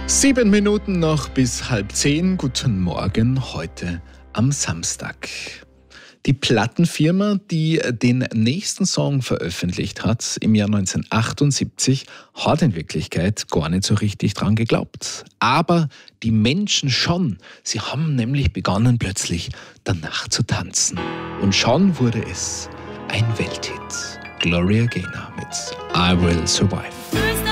7 Minuten noch bis 9:30. Guten Morgen, heute am Samstag. Die Plattenfirma, die den nächsten Song veröffentlicht hat, im Jahr 1978, hat in Wirklichkeit gar nicht so richtig dran geglaubt. Aber die Menschen schon. Sie haben nämlich begonnen, plötzlich danach zu tanzen. Und schon wurde es ein Welthit. Gloria Gaynor mit I Will Survive.